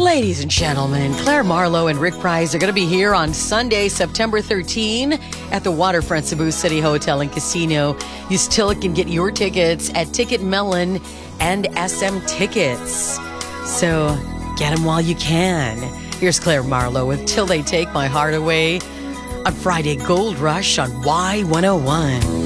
Ladies and gentlemen, Claire Marlowe and Rick Price are going to be here on Sunday, September 13 at the Waterfront Cebu City Hotel and Casino. You still can get your tickets at Ticket Melon and SM Tickets. So get them while you can. Here's Claire Marlowe with Till They Take My Heart Away on Friday Gold Rush on Y101.